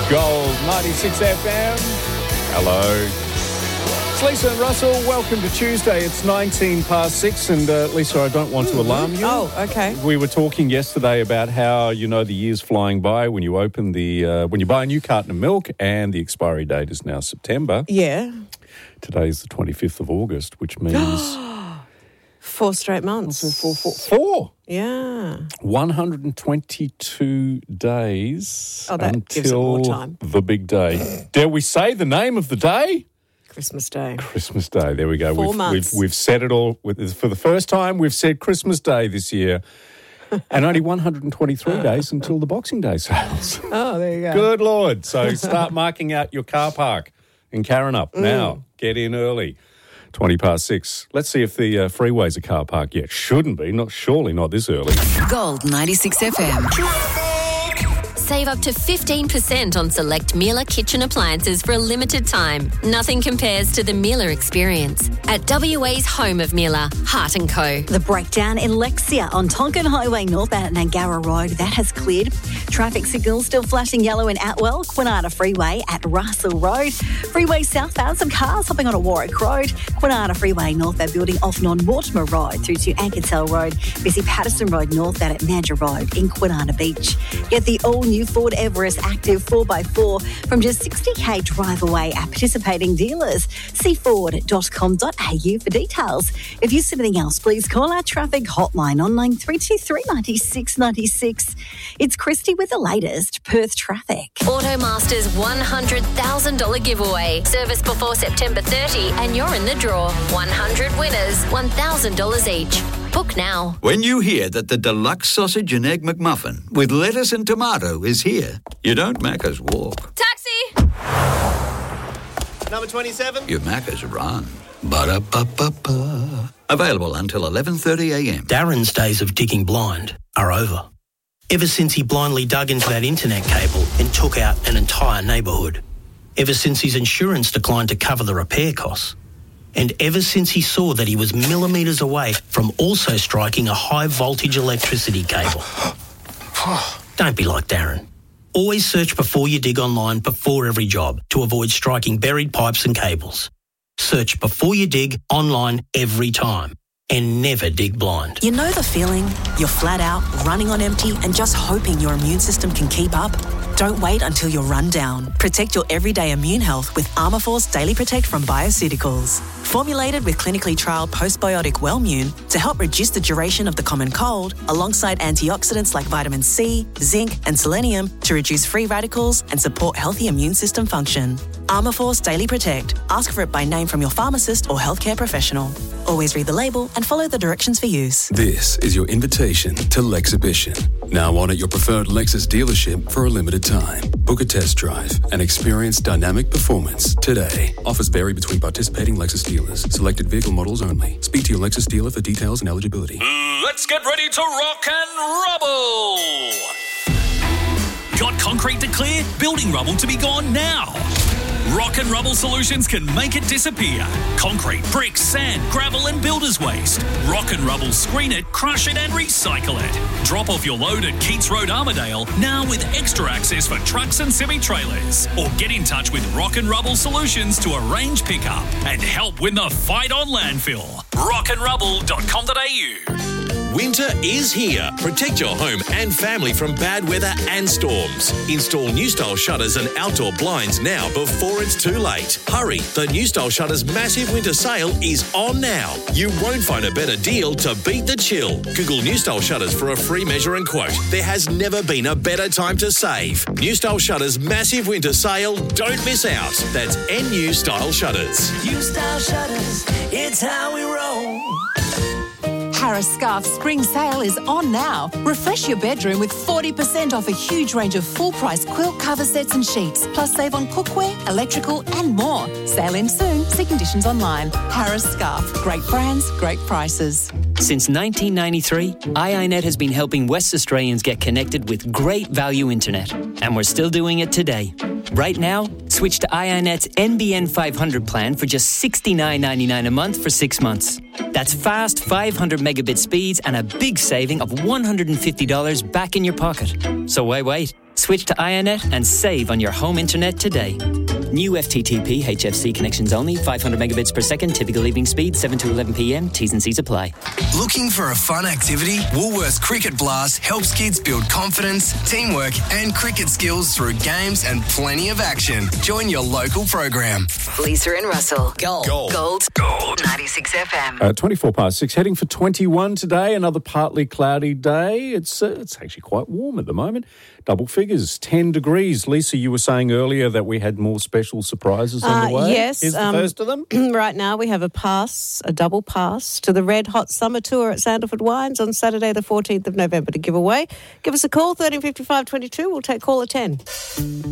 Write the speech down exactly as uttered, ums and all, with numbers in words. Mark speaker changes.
Speaker 1: Gold ninety-six F M. Hello. It's Lisa and Russell. Welcome to Tuesday. It's nineteen past six, and uh, Lisa, I don't want to alarm you.
Speaker 2: Oh, okay.
Speaker 1: We were talking yesterday about how, you know, the year's flying by when you open the, uh, when you buy a new carton of milk, and the expiry date is now September.
Speaker 2: Yeah.
Speaker 1: Today's the twenty-fifth of August, which means...
Speaker 2: Four straight months.
Speaker 1: Four, four, four.
Speaker 2: Yeah.
Speaker 1: one hundred twenty-two days
Speaker 2: Oh, that
Speaker 1: until
Speaker 2: gives it more time.
Speaker 1: the big day. Dare we say the name of the day?
Speaker 2: Christmas Day.
Speaker 1: Christmas Day. There we go.
Speaker 2: Four
Speaker 1: we've,
Speaker 2: months.
Speaker 1: We've, we've said it all. With, for the first time, we've said Christmas Day this year. And only one hundred twenty-three days until the Boxing Day sales.
Speaker 2: Oh, there you go.
Speaker 1: Good Lord. So start marking out your car park in Karrinyup mm. now. Get in early. twenty past six. Let's see if the uh, freeway's a car park yet. Shouldn't be. Not surely not this early.
Speaker 3: Gold ninety-six F M. Save up to fifteen percent on select Miele kitchen appliances for a limited time. Nothing compares to the Miele experience. At W A's home of Miele, Hart and Co.
Speaker 4: The breakdown in Lexia on Tonkin Highway North at Nangara Road, that has cleared. Traffic signals still flashing yellow in Atwell, Kwinana Freeway at Russell Road. Freeway southbound, some cars hopping on a Warwick Road. Kwinana Freeway northbound building off on Mortimer Road through to Ankersell Road. Busy Patterson Road northbound at Mandurah Road in Kwinana Beach. Get the all-new Ford Everest Active four by four from just sixty k drive away at participating dealers. See ford dot com dot a u for details. If you see anything else, please call our traffic hotline on nine three two three, nine six nine six. It's Christy with the latest Perth traffic.
Speaker 3: Automaster's one hundred thousand dollars giveaway. Service before September thirtieth and you're in the draw. one hundred winners, one thousand dollars each. Book now.
Speaker 5: When you hear that the deluxe sausage and egg McMuffin with lettuce and tomato is here, you don't Macca's walk.
Speaker 3: Taxi!
Speaker 6: Number twenty-seven.
Speaker 5: You Macca's run. Ba-da-ba-ba-ba. Available until eleven thirty a m.
Speaker 7: Darren's days of digging blind are over. Ever since he blindly dug into that internet cable and took out an entire neighbourhood. Ever since his insurance declined to cover the repair costs. And ever since he saw that he was millimetres away from also striking a high-voltage electricity cable. Don't be like Darren. Always search before you dig online before every job to avoid striking buried pipes and cables. Search before you dig online every time. And never dig blind.
Speaker 8: You know the feeling? You're flat out, running on empty and just hoping your immune system can keep up? Don't wait until you're run down. Protect your everyday immune health with Armourforce Daily Protect from Bioceuticals. Formulated with clinically trialled postbiotic Wellmune to help reduce the duration of the common cold, alongside antioxidants like vitamin C, zinc and selenium to reduce free radicals and support healthy immune system function. Armourforce Daily Protect. Ask for it by name from your pharmacist or healthcare professional. Always read the label and follow the directions for use.
Speaker 9: This is your invitation to Lexhibition. Now on at your preferred Lexus dealership for a limited time. Book a test drive and experience dynamic performance today. Offers vary between participating Lexus dealers. Selected vehicle models only. Speak to your Lexus dealer for details and eligibility.
Speaker 10: Let's get ready to rock and rubble! Got concrete to clear? Building rubble to be gone now. Rock and Rubble Solutions can make it disappear. Concrete, bricks, sand, gravel and builder's waste. Rock and Rubble screen it, crush it and recycle it. Drop off your load at Keats Road, Armidale, now with extra access for trucks and semi-trailers. Or get in touch with Rock and Rubble Solutions to arrange pickup and help win the fight on landfill. rock and rubble dot com dot a u.
Speaker 11: Winter is here. Protect your home and family from bad weather and storms. Install New Style shutters and outdoor blinds now before it's too late. Hurry, the New Style Shutters massive winter sale is on now. You won't find a better deal to beat the chill. Google New Style Shutters for a free measure and quote. There has never been a better time to save. New Style Shutters massive winter sale. Don't miss out. That's N U Style Shutters.
Speaker 12: New Style Shutters, it's how we roll.
Speaker 13: Harris Scarf's spring sale is on now. Refresh your bedroom with forty percent off a huge range of full-price quilt cover sets and sheets, plus save on cookware, electrical and more. Sale ends soon. See conditions online. Harris Scarf. Great brands, great prices.
Speaker 14: Since nineteen ninety-three, I I Net has been helping West Australians get connected with great value internet. And we're still doing it today. Right now, switch to I I Net's N B N five hundred plan for just sixty-nine ninety-nine a month for six months. That's fast five hundred megabit speeds and a big saving of one hundred fifty dollars back in your pocket. So why wait? Switch to iiNet and save on your home internet today. New F T T P H F C connections only, five hundred megabits per second, typical evening speed, seven to eleven p m, T's and C's apply.
Speaker 15: Looking for a fun activity? Woolworths Cricket Blast helps kids build confidence, teamwork and cricket skills through games and plenty of action. Join your local program.
Speaker 16: Lisa and Russell. Gold.
Speaker 15: Gold.
Speaker 16: Gold. Gold. ninety-six F M.
Speaker 1: Uh, twenty-four past six, heading for twenty-one today. Another partly cloudy day. It's uh, it's actually quite warm at the moment. Double figures, ten degrees. Lisa, you were saying earlier that we had more special surprises on
Speaker 2: Uh,
Speaker 1: the way.
Speaker 2: yes.
Speaker 1: Is the
Speaker 2: um,
Speaker 1: first of them?
Speaker 2: Right now we have a pass, a double pass to the Red Hot Summer Tour at Sandalford Wines on Saturday the fourteenth of November to give away. Give us a call, thirteen fifty-five twenty-two. We'll take caller ten.